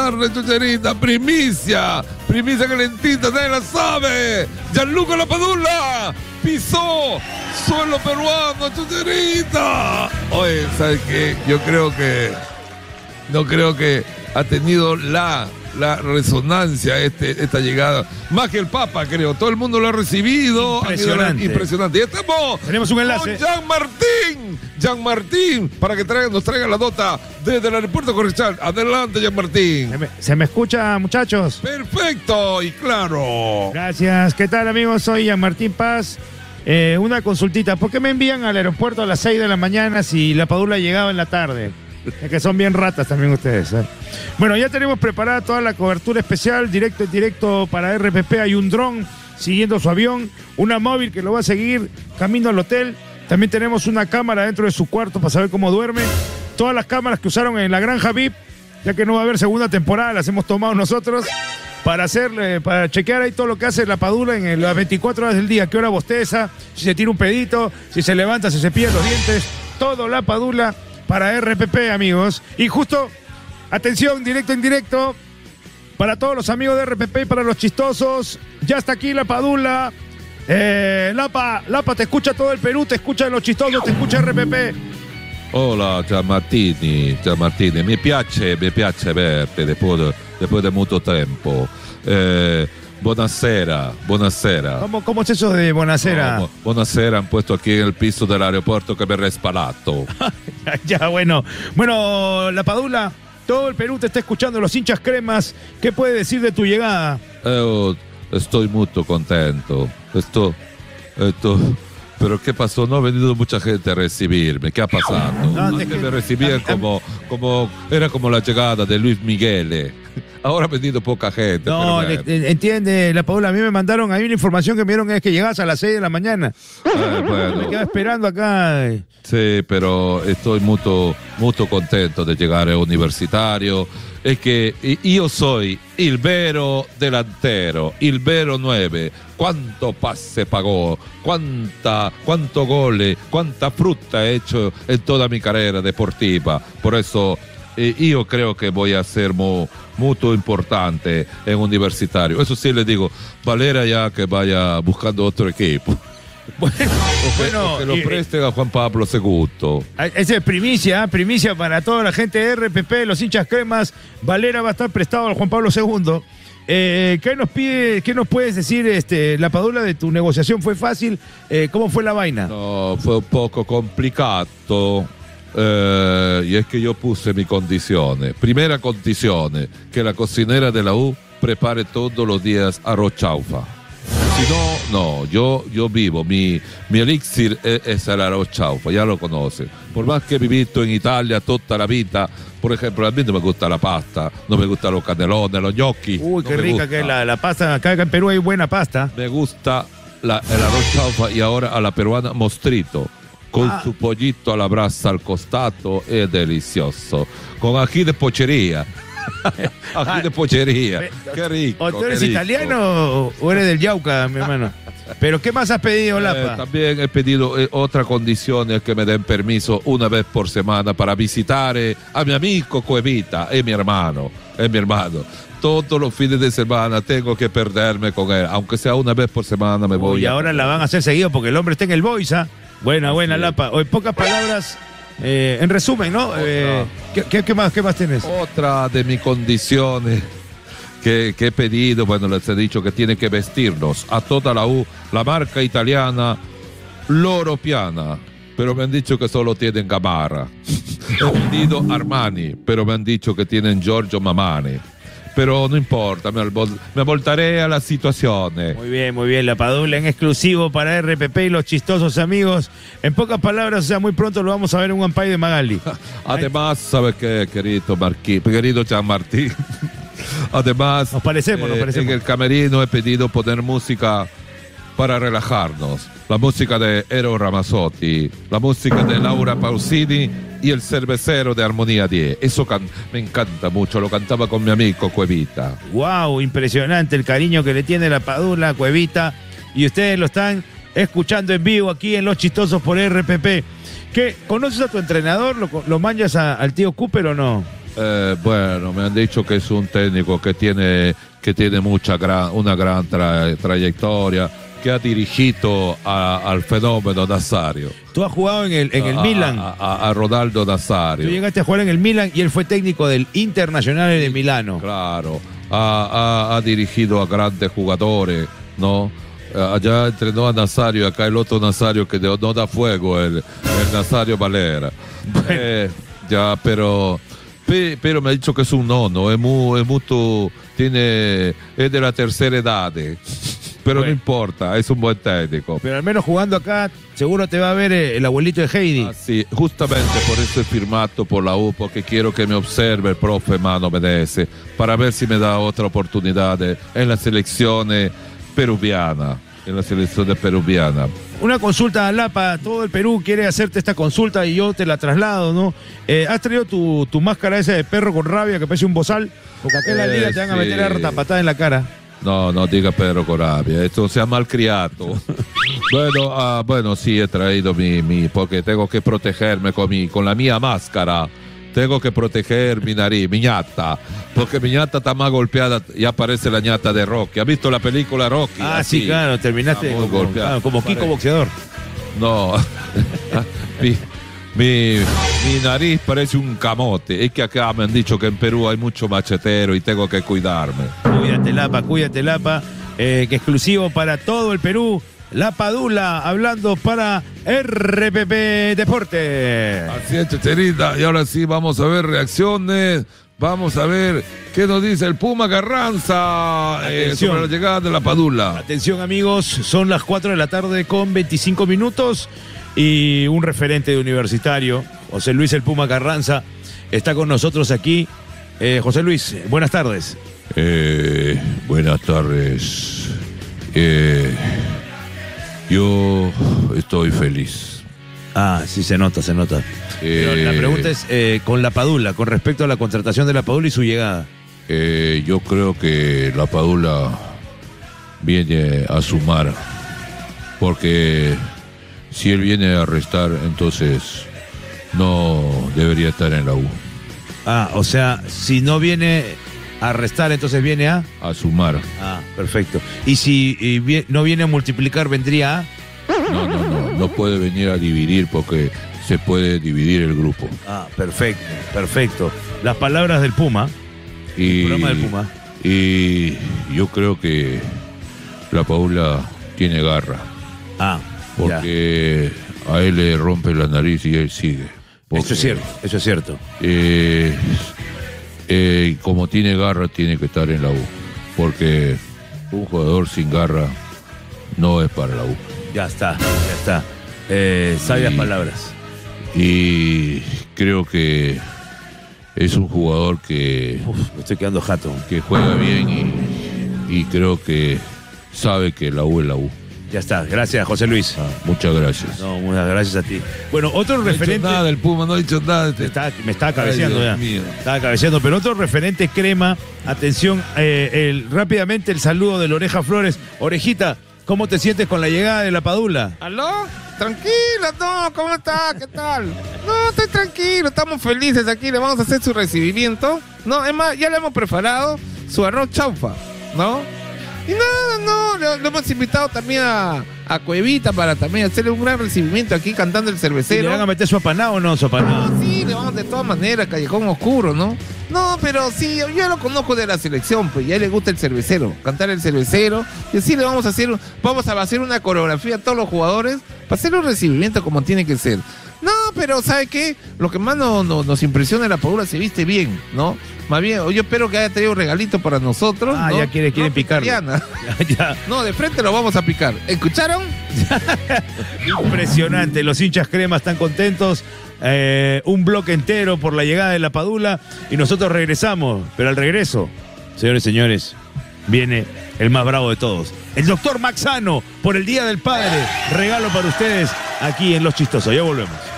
tarde, Chucherita. Primicia calentita, nadie la sabe. Gianluca Lapadula pisó suelo peruano, Chucherita. Oye, ¿sabes qué? Yo no creo que ha tenido la resonancia esta llegada. Más que el Papa, creo. Todo el mundo lo ha recibido. Impresionante. Ya estamos. Tenemos un enlace. Con Jean Martín, para que nos traiga la nota desde el aeropuerto Correchal. Adelante, Jean Martín. ¿Se me escucha, muchachos? Perfecto y claro. Gracias. ¿Qué tal, amigos? Soy Jean Martín Paz. Una consultita. ¿Por qué me envían al aeropuerto a las 6 de la mañana si Lapadula llegaba en la tarde? Es que son bien ratas también ustedes, ¿eh? Bueno, ya tenemos preparada toda la cobertura especial, directo para RPP. Hay un dron siguiendo su avión, una móvil que lo va a seguir camino al hotel. También tenemos una cámara dentro de su cuarto para saber cómo duerme. Todas las cámaras que usaron en la granja VIP, ya que no va a haber segunda temporada, las hemos tomado nosotros para chequear ahí todo lo que hace Lapadula en las 24 horas del día. Qué hora bosteza, si se tira un pedito, si se levanta, si se cepilla los dientes. Todo Lapadula para RPP, amigos. Y justo, atención, directo, para todos los amigos de RPP y para los chistosos, ya está aquí Lapadula. Lapa, te escucha todo el Perú, te escuchan los chistosos, te escucha RPP. Hola, Gian Martini. Mi piace verte después de mucho tiempo. Buonasera. ¿Cómo es eso de buonasera? No, buonasera han puesto aquí en el piso del aeropuerto que me he respalato. Ya, bueno. Bueno, Lapadula, todo el Perú te está escuchando, los hinchas cremas. ¿Qué puede decir de tu llegada? Estoy muy contento. Pero ¿qué pasó? No ha venido mucha gente a recibirme. ¿Qué ha pasado? Antes me recibían era como la llegada de Luis Miguel. Ahora ha venido poca gente. No, entiende, Lapadula, a mí me mandaron ahí una información que me dieron es que llegabas a las 6 de la mañana. Bueno. Me quedaba esperando acá. Sí, pero estoy muy contento de llegar a Universitario. Es que io soy il vero delantero, il vero 9. Quanto passe pagó, cuánto goles, cuánta fruta he hecho en toda mi carrera deportiva. Por eso yo creo que voy a ser muy importante en Universitario. Eso sí le digo, Valera ya que vaya buscando otro equipo. O que lo presten a Juan Pablo II. Esa es primicia para toda la gente de RPP, los hinchas cremas. Valera va a estar prestado al Juan Pablo II. ¿Qué nos puedes decir, Lapadula, de tu negociación? ¿Fue fácil? ¿Cómo fue la vaina? No, fue un poco complicado. Y es que yo puse mi condizione. Primera condizione, que la cocinera de la U prepare todos los días arroz chaufa. Si no, yo vivo, mi elixir es el arroz chaufa, ya lo conoce. Por más que he vivido en Italia toda la vida, por ejemplo, a mí no me gusta la pasta, no me gustan los canelones, los gnocchi. Uy, qué rica que es la pasta. Acá en Perú hay buena pasta. Me gusta el arroz chaufa y ahora a la peruana mostrito. Con su pollito a la brasa al costado, es delicioso. Con ají de pochería. Ají de pochería. Qué rico. ¿O tú eres italiano o eres del Yauca, mi hermano? ¿Pero qué más has pedido, Lapa? También he pedido otra condición, es que me den permiso una vez por semana para visitar a mi amigo Cuevita, es mi hermano. Todos los fines de semana tengo que perderme con él, aunque sea una vez por semana me voy. Y ahora la van a hacer seguido porque el hombre está en el Boisa. Buena, Lapa. En pocas palabras, en resumen, ¿no? ¿Qué más tenés? Otra de mis condiciones que he pedido, bueno, les he dicho que tiene que vestirnos a toda la U, la marca italiana Loro Piana, pero me han dicho que solo tienen Gamarra. He pedido Armani, pero me han dicho que tienen Giorgio Mamani. Pero no importa, me voltaré a la situación. Muy bien, Lapadula en exclusivo para RPP y los chistosos amigos. En pocas palabras, o sea, muy pronto lo vamos a ver en un Ampay de Magali. Además, ¿sabes qué, querido Gian Martín? Además, nos parecemos. En el camerino he pedido poner música para relajarnos. La música de Eros Ramazzotti, la música de Laura Pausini y el cervecero de Armonía 10. Eso me encanta mucho, lo cantaba con mi amigo Cuevita. Wow, impresionante el cariño que le tiene Lapadula a Cuevita. Y ustedes lo están escuchando en vivo aquí en Los Chistosos por RPP. ¿Qué? ¿Conoces a tu entrenador? ¿Lo manjas al tío Cooper o no? Bueno, me han dicho que es un técnico que tiene una gran trayectoria, que ha dirigido al fenómeno Nazario. Tú has jugado en el Milan. A Ronaldo Nazario. Tú llegaste a jugar en el Milan y él fue técnico del Internazionale de Milano. Claro, ha dirigido a grandes jugadores, ¿no? Allá entrenó a Nazario, acá el otro Nazario que no da fuego, el Nazario Valera. Ya, pero me ha dicho que es un nono, es de la tercera edad, pero bueno, no importa, es un buen técnico. Pero al menos jugando acá, seguro te va a ver el abuelito de Heidi. Sí, justamente por eso he firmado por la U, porque quiero que me observe el profe Mano Menezes, para ver si me da otra oportunidad en la selección peruviana. Una consulta a Lapa, todo el Perú quiere hacerte esta consulta y yo te la traslado, ¿no? ¿Has traído tu máscara esa de perro con rabia que parece un bozal? Porque acá en la liga te van a meter harta patada en la cara. No diga perro con rabia, esto se ha malcriado. Bueno, sí, he traído porque tengo que protegerme con la mía máscara. Tengo que proteger mi nariz, mi ñata, porque mi ñata está más golpeada y aparece la ñata de Rocky. ¿Has visto la película Rocky? Ah, así, sí, claro, terminaste como Kiko boxeador. No, mi nariz parece un camote. Es que acá me han dicho que en Perú hay mucho machetero y tengo que cuidarme. Cuídate, Lapa, que exclusivo para todo el Perú. La Padula hablando para RPP Deporte. Así es, Checherita. Y ahora sí vamos a ver reacciones. Vamos a ver qué nos dice el Puma Carranza sobre la llegada de La Padula. Atención, amigos, son las 4 de la tarde con 25 minutos y un referente de Universitario, José Luis el Puma Carranza, está con nosotros aquí. José Luis, buenas tardes. Buenas tardes. Yo estoy feliz. Ah, sí, se nota. Pero la pregunta es con La Padula, con respecto a la contratación de La Padula y su llegada. Yo creo que La Padula viene a sumar, porque si él viene a restar, entonces no debería estar en la U. Ah, o sea, si no viene a restar, entonces viene a sumar. Ah, perfecto. Y si no viene a multiplicar, vendría a... No puede venir a dividir, porque se puede dividir el grupo. Ah, perfecto. Las palabras del Puma. El programa del Puma. Y yo creo que La Padula tiene garra. Ah, porque a él le rompe la nariz y él sigue. Porque, eso es cierto. Como tiene garra, tiene que estar en la U, porque un jugador sin garra no es para la U. Ya está. Sabias palabras. Y creo que es un jugador que... me estoy quedando jato. Que juega bien y creo que sabe que la U es la U. Ya está, gracias, José Luis. Muchas gracias. No, muchas gracias a ti. Bueno, otro referente... No he dicho nada del Puma, no he dicho nada. Me estaba cabeceando ya. Estaba cabeceando, pero otro referente crema. Atención, rápidamente el saludo de la Oreja Flores. Orejita, ¿cómo te sientes con la llegada de La Padula? ¿Aló? Tranquila, no, ¿cómo está? ¿Qué tal? No, estoy tranquilo, estamos felices aquí, le vamos a hacer su recibimiento. No, es más, ya le hemos preparado su arroz chaufa, ¿no? Y nada, lo hemos invitado también a Cuevita para también hacerle un gran recibimiento aquí cantando el cervecero. ¿Y le van a meter su apanado o no, su apanado? No, sí, le vamos de todas maneras, Callejón Oscuro, ¿no? No, pero sí, yo lo conozco de la selección, pues ya le gusta el cervecero, cantar el cervecero. Y así le vamos a hacer una coreografía a todos los jugadores para hacer un recibimiento como tiene que ser. No, pero ¿sabe qué? Lo que más nos impresiona es La Padula, se viste bien, ¿no? Más bien, yo espero que haya traído un regalito para nosotros. Ah, ¿no? Ya quieren picarlo. Ya. No, de frente lo vamos a picar. ¿Escucharon? Impresionante, los hinchas crema están contentos. Un bloque entero por la llegada de La Padula y nosotros regresamos. Pero al regreso, señores y señores, viene el más bravo de todos, el doctor Maxano, por el Día del Padre. Regalo para ustedes aquí en Los Chistosos. Ya volvemos.